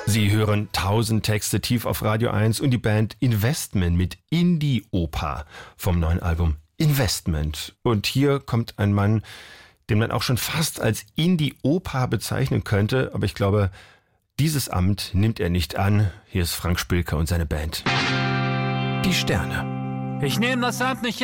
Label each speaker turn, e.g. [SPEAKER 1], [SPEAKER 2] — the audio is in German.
[SPEAKER 1] Sie hören 1000 Texte tief auf Radio 1 und die Band Investment mit Indie-Oper vom neuen Album Investment. Und hier kommt ein Mann, den man auch schon fast als Indie-Oper bezeichnen könnte, aber ich glaube, dieses Amt nimmt er nicht an. Hier ist Frank Spilker und seine Band. Die Sterne.
[SPEAKER 2] Ich nehme das Amt nicht